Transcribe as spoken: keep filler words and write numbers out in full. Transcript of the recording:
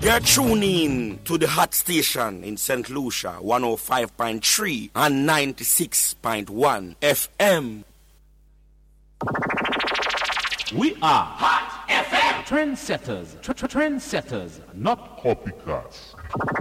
You're tuning to the hot station in Saint Lucia, one oh five point three and ninety-six point one F M. We are Hot F M. Trendsetters, tr- tr- trendsetters, not copycats.